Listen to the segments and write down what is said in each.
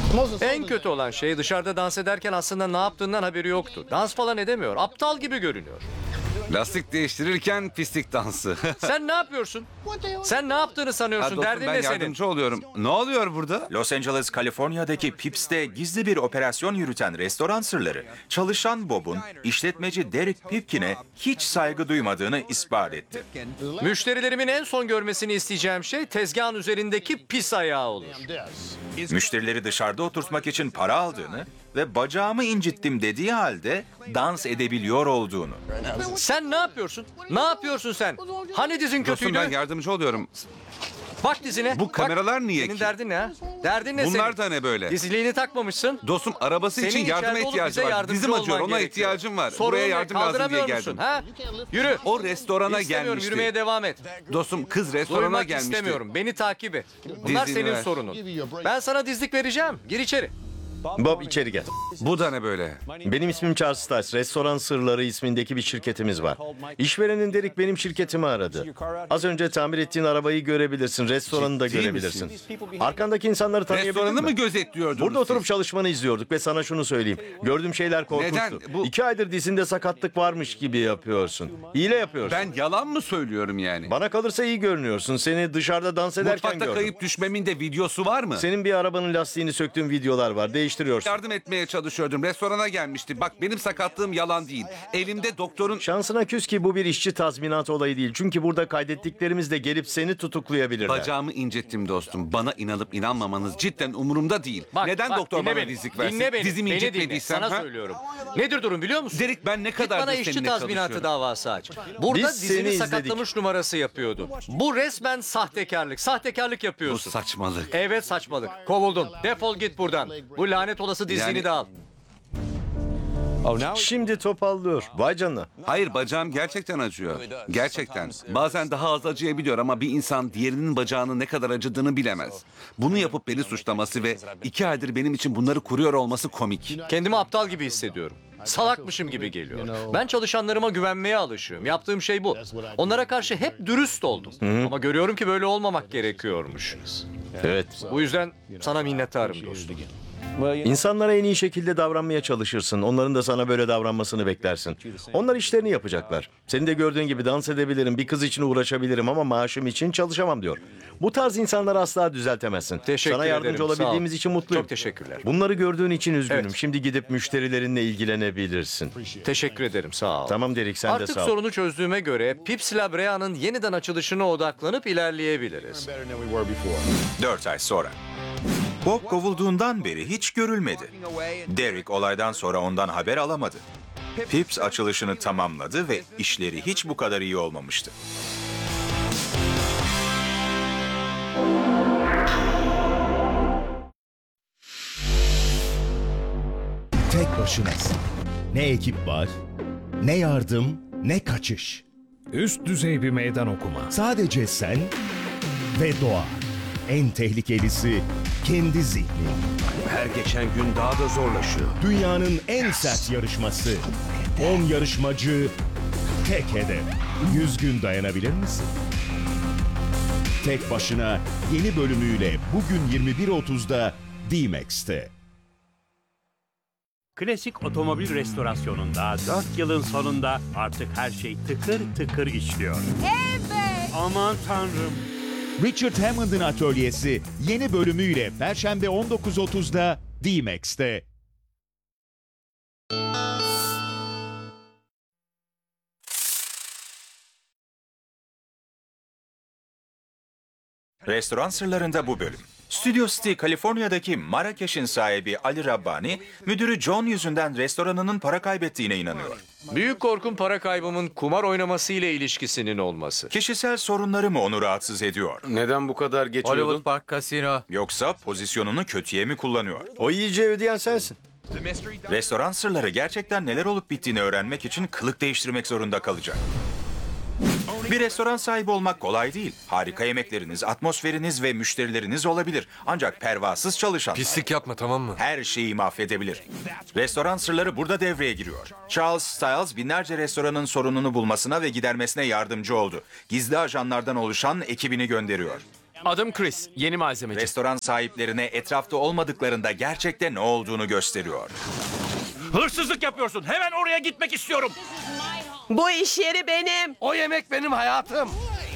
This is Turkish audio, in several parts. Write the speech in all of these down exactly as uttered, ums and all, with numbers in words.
En kötü olan şey dışarıda dans ederken aslında ne yaptığından haberi yoktu. Dans falan edemiyor. Aptal gibi görünüyor. Lastik değiştirirken pislik dansı. Sen ne yapıyorsun? Sen ne yaptığını Ha, sanıyorsun? dostum, Derdin ben ne senin? yardımcı oluyorum. Ne oluyor burada? Los Angeles, Kaliforniya'daki Pips'te gizli bir operasyon yürüten restoran sırları, çalışan Bob'un işletmeci Derek Pipkin'e hiç saygı duymadığını ispat etti. Müşterilerimin en son görmesini isteyeceğim şey tezgahın üzerindeki pis ayağı olur. Müşterileri dışarıda oturtmak için para aldığını ve bacağımı incittim dediği halde dans edebiliyor olduğunu. Sen ne yapıyorsun? Ne yapıyorsun sen? Hani dizin Dostum, kötüydü? ben yardımcı oluyorum. Bak dizine. Bu Bak. kameralar niye Senin ki? derdin ne ha? Derdin ne senin? Bunlar da ne böyle? Diziliğini takmamışsın. Dostum, arabası Senin için yardıma içeride olup ihtiyacı bize var. yardımcı Dizim acıyor, olman ona gerekiyor. ihtiyacım var. Sorun Buraya ne? yardım lazım diye Kaldıramıyor musun, geldim. ha? Yürü. O restorana İstemiyorum, gelmişti. yürümeye devam et. Dostum, kız restorana Duymak gelmişti. istemiyorum. Beni takip et. Bunlar Dizini senin ver. sorunun. Ben sana dizlik vereceğim. Gir içeri. Bob içeri gel. Bu da ne böyle? Benim ismim Charles Stiles. Restoran Sırları ismindeki bir şirketimiz var. İşverenin Derek benim şirketimi aradı. Az önce tamir ettiğin arabayı görebilirsin. Restoranı da Ciddi görebilirsin. misin? Arkandaki insanları tanıyabildin Restoranı mı mi? gözetliyordunuz Burada oturup siz? çalışmanı izliyorduk ve sana şunu söyleyeyim. Gördüğüm şeyler korkunçtu. Neden? Bu- İki aydır dizinde sakatlık varmış gibi yapıyorsun. Hile yapıyorsun. Ben yalan mı söylüyorum yani? Bana kalırsa iyi görünüyorsun. Seni dışarıda dans ederken Mutfakta gördüm. kayıp düşmemin de videosu var mı? Senin bir arabanın lastiğini söktüğün videolar var. Değiştiriyorsun. Yardım etmeye çalışıyordum. Restorana gelmişti. Bak, benim sakatlığım yalan değil. Elimde doktorun... Şansına küs ki bu bir işçi tazminatı olayı değil. Çünkü burada kaydettiklerimizle gelip seni tutuklayabilirler. Bacağımı incittim dostum. Bana inanıp inanmamanız cidden umurumda değil. Bak, Neden bak, doktor dinle bana beni. dizlik versin? Dinle beni. Dizimi Beni dinle. incitmediysem... Sana ha? söylüyorum. Nedir durum biliyor musun? Derek, ben ne Git kadar bana da işçi seninle tazminatı çalışıyorum. davası aç. Burada Biz seni dizini izledik. sakatlamış numarası yapıyordu. Bu resmen sahtekarlık. Sahtekarlık Bu yapıyorsun. saçmalık. Evet, saçmalık. Kovuldun. Defol git buradan. Bu lanet olası dizini Yani- de al. Şimdi topallıyor. Vay canına. Hayır, bacağım gerçekten acıyor. Gerçekten. Bazen daha az acıyabiliyor ama bir insan diğerinin bacağının ne kadar acıdığını bilemez. Bunu yapıp beni suçlaması ve iki aydır benim için bunları kuruyor olması komik. Kendimi aptal gibi hissediyorum. Salakmışım gibi geliyor. Ben çalışanlarıma güvenmeye alışığım. Yaptığım şey bu. Onlara karşı hep dürüst oldum. Ama görüyorum ki böyle olmamak gerekiyormuş. Evet. Bu yüzden sana minnettarım dostum. İnsanlara en iyi şekilde davranmaya çalışırsın. Onların da sana böyle davranmasını beklersin. Onlar işlerini yapacaklar. Senin de gördüğün gibi dans edebilirim, bir kız için uğraşabilirim ama maaşım için çalışamam diyor. Bu tarz insanları asla düzeltemezsin. Teşekkür Sana yardımcı ederim, olabildiğimiz sağ ol. için mutluyum. Çok teşekkürler. Bunları gördüğün için üzgünüm. Evet. Şimdi gidip müşterilerinle ilgilenebilirsin. Teşekkür ederim, sağ ol. Tamam Derek, sen de Artık sağ ol. sorunu çözdüğüme göre Pips La Brea'nın yeniden açılışına odaklanıp ilerleyebiliriz. Dört ay sonra. Bob kovulduğundan beri hiç görülmedi. Derek olaydan sonra ondan haber alamadı. Pips açılışını tamamladı ve işleri hiç bu kadar iyi olmamıştı. Tek başınasın. Ne ekip var, ne yardım, ne kaçış. Üst düzey bir meydan okuma. Sadece sen ve doğa. En tehlikelisi kendi zihnin. Her geçen gün daha da zorlaşıyor. Dünyanın en sert yarışması. on yarışmacı, tek hedef. yüz gün dayanabilir misin? Tek başına yeni bölümüyle bugün yirmi bir otuzda D-Max'te. Klasik otomobil restorasyonunda dört yılın sonunda artık her şey tıkır tıkır işliyor. Evet. Aman tanrım. Richard Hammond'ın atölyesi yeni bölümüyle Perşembe on dokuz otuzda D-Max'te. Restoran sırlarında bu bölüm. Studio City, Kaliforniya'daki Marrakeş'in sahibi Ali Rabbani, müdürü John yüzünden restoranının para kaybettiğine inanıyor. Büyük korkum para kaybımın kumar oynaması ile ilişkisinin olması. Kişisel sorunları mı onu rahatsız ediyor? Neden bu kadar geçiyordun? Park Casino. Yoksa pozisyonunu kötüye mi kullanıyor? O iyice ödeyen sensin. Restoran sırları gerçekten neler olup bittiğini öğrenmek için kılık değiştirmek zorunda kalacak. Bir restoran sahibi olmak kolay değil. Harika yemekleriniz, atmosferiniz ve müşterileriniz olabilir. Ancak pervasız çalışanlar Pislik yapma, tamam mı? her şeyi mahvedebilir. Restoran sırları burada devreye giriyor. Charles Stiles binlerce restoranın sorununu bulmasına ve gidermesine yardımcı oldu. Gizli ajanlardan oluşan ekibini gönderiyor. Adım Chris. Yeni malzemeci. Restoran sahiplerine etrafta olmadıklarında gerçekte ne olduğunu gösteriyor. Hırsızlık yapıyorsun. Hemen oraya gitmek istiyorum. Bu iş yeri benim. O yemek benim hayatım.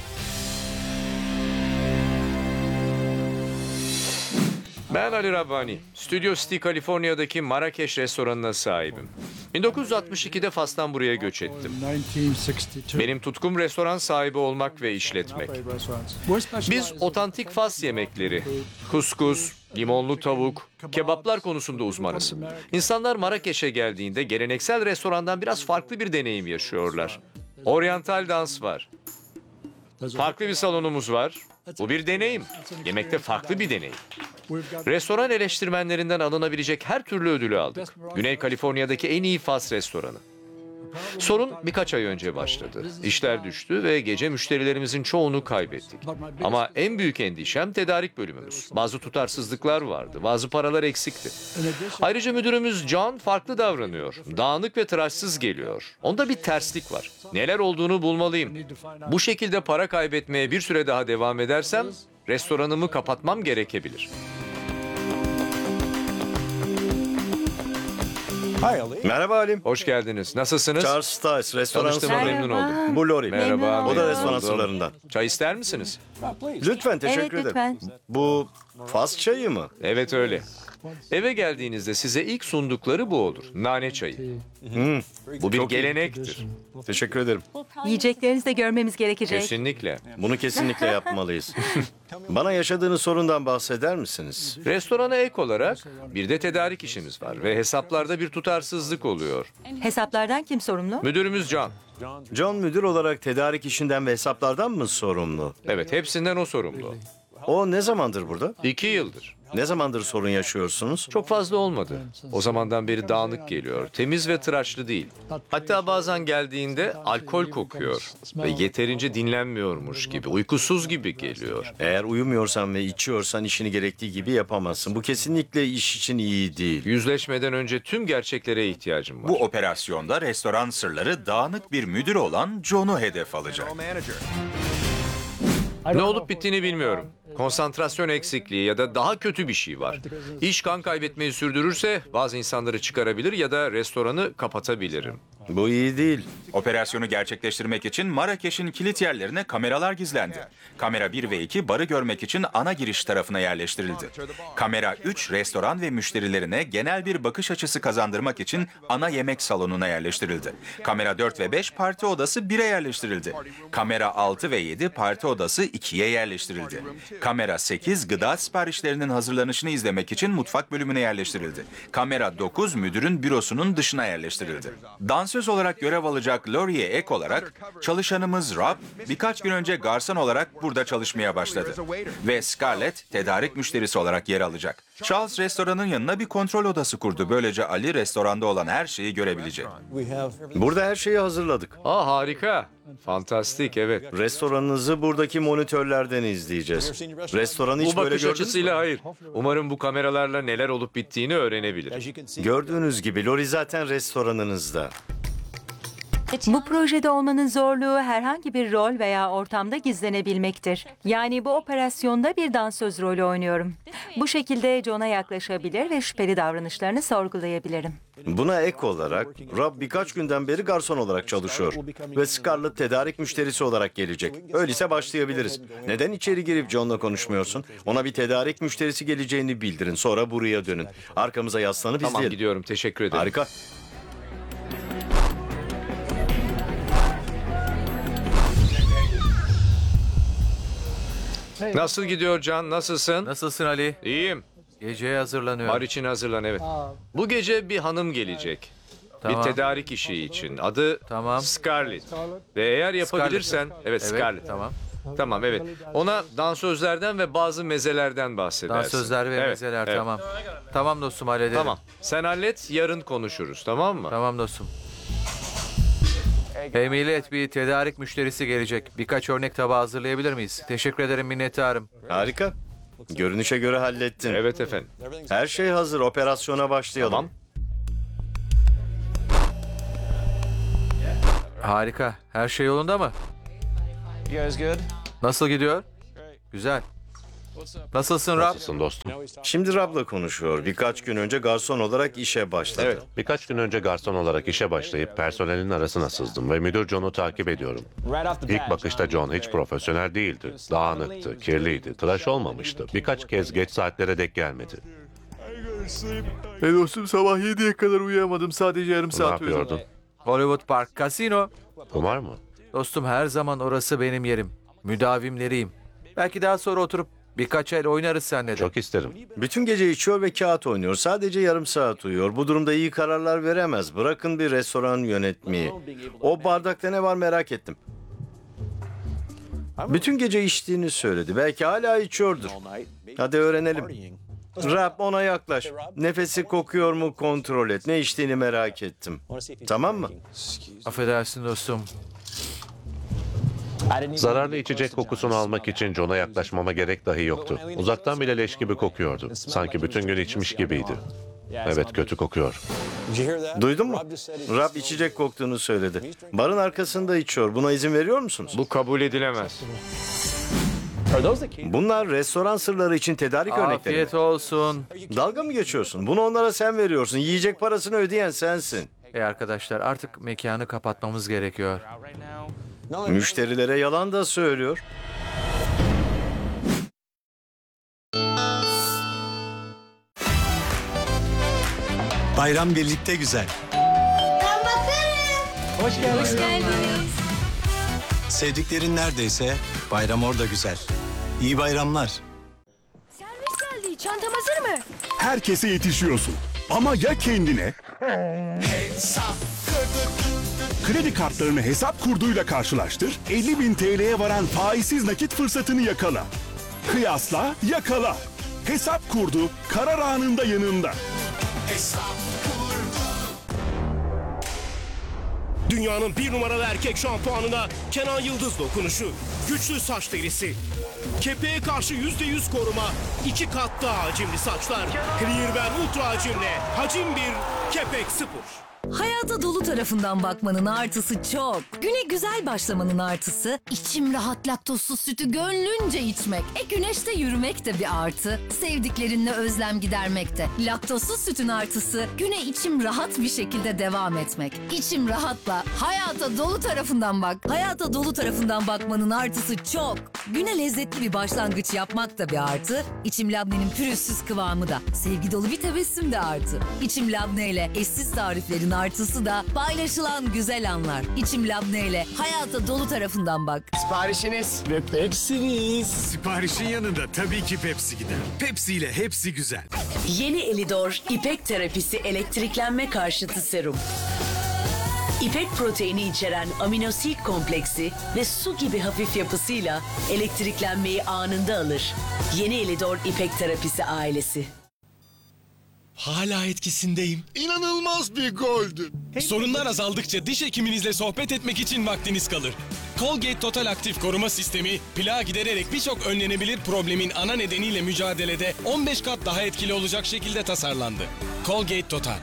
Ben Ali Rabbani. Studio City, Kaliforniya'daki Marrakeş restoranına sahibim. bin dokuz yüz altmış ikide Fas'tan buraya göç ettim. Benim tutkum restoran sahibi olmak ve işletmek. Biz otantik Fas yemekleri, kuskus, limonlu tavuk, kebaplar konusunda uzmanız. İnsanlar Marrakeş'e geldiğinde geleneksel restorandan biraz farklı bir deneyim yaşıyorlar. Oryantal dans var. Farklı bir salonumuz var. Bu bir deneyim. Yemekte farklı bir deneyim. Restoran eleştirmenlerinden alınabilecek her türlü ödülü aldık. Güney Kaliforniya'daki en iyi Fas restoranı. Sorun birkaç ay önce başladı. İşler düştü ve gece müşterilerimizin çoğunu kaybettik. Ama en büyük endişem tedarik bölümümüz. Bazı tutarsızlıklar vardı, bazı paralar eksikti. Ayrıca müdürümüz John farklı davranıyor. Dağınık ve tıraşsız geliyor. Onda bir terslik var. Neler olduğunu bulmalıyım. Bu şekilde para kaybetmeye bir süre daha devam edersem restoranımı kapatmam gerekebilir. Merhaba Halim. Hoş geldiniz. Nasılsınız? Charles Stiles, restoran Tanıştığıma sırrı. memnun oldum. Bu Lori. Merhaba. O da memnun restoran oldum. sırlarından. Çay ister misiniz? Lütfen, teşekkür Evet, ederim. lütfen. Bu Fas çayı mı? Evet öyle. Eve geldiğinizde size ilk sundukları bu olur. Nane çayı. Bu bir Çok iyi. gelenektir. Teşekkür ederim. Yiyeceklerinizi de görmemiz gerekecek. Kesinlikle. Bunu kesinlikle yapmalıyız. Bana yaşadığınız sorundan bahseder misiniz? Restorana ek olarak bir de tedarik işimiz var ve hesaplarda bir tutarsızlık oluyor. Hesaplardan kim sorumlu? Müdürümüz John. John müdür olarak tedarik işinden ve hesaplardan mı sorumlu? Evet, hepsinden o sorumlu. O ne zamandır burada? İki yıldır. Ne zamandır sorun yaşıyorsunuz? Çok fazla olmadı. O zamandan beri dağınık geliyor. Temiz ve tıraşlı değil. Hatta bazen geldiğinde alkol kokuyor. Ve yeterince dinlenmiyormuş gibi, uykusuz gibi geliyor. Eğer uyumuyorsan ve içiyorsan işini gerektiği gibi yapamazsın. Bu kesinlikle iş için iyi değil. Yüzleşmeden önce tüm gerçeklere ihtiyacım var. Bu operasyonda restoran sırları dağınık bir müdür olan John'u hedef alacak. Ne olup bittiğini bilmiyorum. Konsantrasyon eksikliği ya da daha kötü bir şey var. İş kan kaybetmeyi sürdürürse bazı insanları çıkarabilir ya da restoranı kapatabilirim. Bu iyi değil. Operasyonu gerçekleştirmek için Marrakeş'in kilit yerlerine kameralar gizlendi. Kamera bir ve iki barı görmek için ana giriş tarafına yerleştirildi. Kamera üç restoran ve müşterilerine genel bir bakış açısı kazandırmak için ana yemek salonuna yerleştirildi. Kamera dört ve beş parti odası bire yerleştirildi. Kamera altı ve yedi parti odası ikiye yerleştirildi. Kamera sekiz gıda siparişlerinin hazırlanışını izlemek için mutfak bölümüne yerleştirildi. Kamera dokuz müdürün bürosunun dışına yerleştirildi. Dansöz olarak görev alacak Lori'ye ek olarak çalışanımız Rob birkaç gün önce garson olarak burada çalışmaya başladı. Ve Scarlett tedarik müşterisi olarak yer alacak. Charles restoranın yanına bir kontrol odası kurdu. Böylece Ali restoranda olan her şeyi görebilecek. Burada her şeyi hazırladık. Aa harika. Fantastik, evet. Restoranınızı buradaki monitörlerden izleyeceğiz. Restoranı hiç Bu böyle bakış gördünüz mü? açısıyla hayır. Umarım bu kameralarla neler olup bittiğini öğrenebilir. Gördüğünüz gibi Lori zaten restoranınızda. Bu projede olmanın zorluğu herhangi bir rol veya ortamda gizlenebilmektir. Yani bu operasyonda bir dansöz rolü oynuyorum. Bu şekilde John'a yaklaşabilir ve şüpheli davranışlarını sorgulayabilirim. Buna ek olarak Rob birkaç günden beri garson olarak çalışıyor. Ve Scarlett tedarik müşterisi olarak gelecek. Öyleyse başlayabiliriz. Neden içeri girip John'la konuşmuyorsun? Ona bir tedarik müşterisi geleceğini bildirin. Sonra buraya dönün. Arkamıza yaslanıp Tamam izleyelim. gidiyorum, teşekkür ederim. Harika. Nasıl gidiyor Can, nasılsın? Nasılsın Ali? İyiyim. Geceye hazırlanıyorum. Bar için hazırlan, evet. Bu gece bir hanım gelecek. Tamam. Bir tedarik işi için. Adı Tamam. Scarlett. Ve eğer yapabilirsen... Evet, Scarlett. Tamam. Tamam, evet. Ona dansözlerden ve bazı mezelerden bahsedersin. Dansözler ve Evet, mezeler evet. tamam. Tamam dostum hallederim. Tamam. Sen hallet, yarın konuşuruz, tamam mı? Tamam dostum. Hey millet, bir tedarik müşterisi gelecek. Birkaç örnek tabağı hazırlayabilir miyiz? Teşekkür ederim, minnettarım. Harika. Görünüşe göre hallettin. Evet efendim. Her şey hazır. Operasyona başlayalım. Tamam. Harika. Her şey yolunda mı? Nasıl gidiyor? Güzel. Nasılsın Rob? Nasılsın dostum? Şimdi Rab'la konuşuyor. Birkaç gün önce garson olarak işe başladı. Evet, birkaç gün önce garson olarak işe başlayıp personelin arasına sızdım ve müdür John'u takip ediyorum. İlk bakışta John hiç profesyonel değildi. Dağınıktı, kirliydi, tıraş olmamıştı. Birkaç kez geç saatlere dek gelmedi. E dostum sabah yediye kadar uyuyamadım. Sadece yarım Ne saat uyudum. yapıyordun? Hollywood Park Casino. Kumar mı? Dostum her zaman orası benim yerim. Müdavimleriyim. Belki daha sonra oturup birkaç el oynarız seninle de. Çok isterim. Bütün gece içiyor ve kağıt oynuyor. Sadece yarım saat uyuyor. Bu durumda iyi kararlar veremez. Bırakın bir restoran yönetmeyi. O bardakta ne var merak ettim. Bütün gece içtiğini söyledi. Belki hala içiyordur. Hadi öğrenelim. Rab, ona yaklaş. Nefesi kokuyor mu kontrol et. Ne içtiğini merak ettim. Tamam mı? Affedersin dostum. Zararlı içecek kokusunu almak için John'a yaklaşmama gerek dahi yoktu. Uzaktan bile leş gibi kokuyordu. Sanki bütün gün içmiş gibiydi. Evet, kötü kokuyor. Duydun mu? Rab içecek koktuğunu söyledi. Barın arkasında içiyor. Buna izin veriyor musunuz? Bu kabul edilemez. Bunlar restoran sırları için tedarik örnekleri. Afiyet olsun. Dalga mı geçiyorsun? Bunu onlara sen veriyorsun. Yiyecek parasını ödeyen sensin. Ey arkadaşlar artık mekanı kapatmamız gerekiyor. Müşterilere yalan da söylüyor. Bayram birlikte güzel. Ben bakarım. Hoş geldiniz. Hoş geldiniz. Sevdiklerin neredeyse bayram orada güzel. İyi bayramlar. Servis geldi. Çantam hazır mı? Herkese yetişiyorsun. Ama ya kendine? Kredi kartlarını hesap kurduyla karşılaştır, elli bin T L'ye varan faizsiz nakit fırsatını yakala. Kıyasla, yakala. Hesap kurdu, karar anında yanında. Dünyanın bir numaralı erkek şampuanına Kenan Yıldız dokunuşu. Güçlü saç derisi. Kepeğe karşı yüzde yüz koruma. iki kat daha hacimli saçlar. Clearben Ultra hacimle. Hacim bir, kepek sıfır. Hayata dolu tarafından bakmanın artısı çok. Güne güzel başlamanın artısı, içim rahat laktozsuz sütü gönlünce içmek. E güneşte yürümek de bir artı. Sevdiklerinle özlem gidermek de. Laktozsuz sütün artısı, güne içim rahat bir şekilde devam etmek. İçim rahatla, hayata dolu tarafından bak. Hayata dolu tarafından bakmanın artısı çok. Güne lezzetli bir başlangıç yapmak da bir artı. İçim labnenin pürüzsüz kıvamı da. Sevgi dolu bir tebessüm de artı. İçim labne ile eşsiz tariflerin artısı da paylaşılan güzel anlar. İçim labne ile hayata dolu tarafından bak. Siparişiniz. Ve Pepsi'niz. Siparişin yanında tabii ki Pepsi gider. Pepsi ile hepsi güzel. Yeni Elidor İpek terapisi elektriklenme karşıtı serum. İpek proteini içeren aminosil kompleksi ve su gibi hafif yapısıyla elektriklenmeyi anında alır. Yeni Elidor İpek terapisi ailesi. Hala etkisindeyim. İnanılmaz bir goldü. Sorunlar azaldıkça diş hekiminizle sohbet etmek için vaktiniz kalır. Colgate Total Aktif Koruma Sistemi, plağı gidererek birçok önlenebilir problemin ana nedeniyle mücadelede on beş kat daha etkili olacak şekilde tasarlandı. Colgate Total.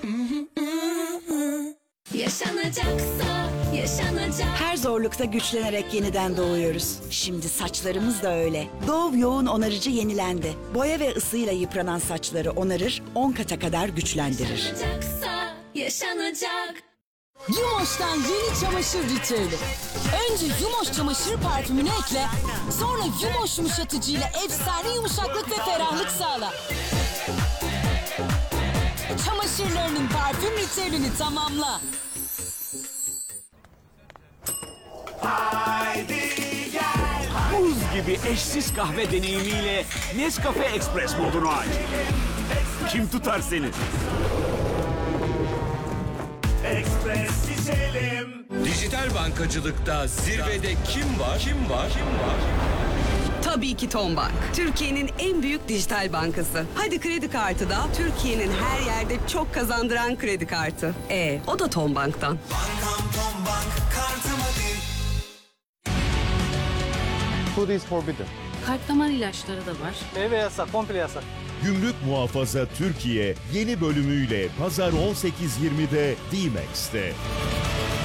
Yaşanacaksa yaşanacak. Her zorlukta güçlenerek yeniden doğuyoruz. Şimdi saçlarımız da öyle. Dove yoğun onarıcı yenilendi. Boya ve ısıyla yıpranan saçları onarır, on kata kadar güçlendirir. Yaşanacaksa yaşanacak. Yumoş'tan yeni çamaşır ritüeli. Önce Yumoş çamaşır parfümünü ekle, sonra Yumoş yumuşatıcıyla efsane yumuşaklık ve ferahlık sağla. Çamaşırlarının parfüm ritüelini tamamla. Buz gibi eşsiz kahve deneyimiyle Nescafe Express modunu aç. Kim tutar seni? Express içelim. Dijital bankacılıkta zirvede kim var? Kim var? Kim var? Tabii ki Tombank. Türkiye'nin en büyük dijital bankası. Hadi kredi kartı da Türkiye'nin her yerde çok kazandıran kredi kartı. E, o da Tombank'tan. Food is forbidden. Kalp damar ilaçları da var. Meyve yasak, komple yasak. Gümrük Muhafaza Türkiye yeni bölümüyle Pazar on sekiz yirmide D-Max'te.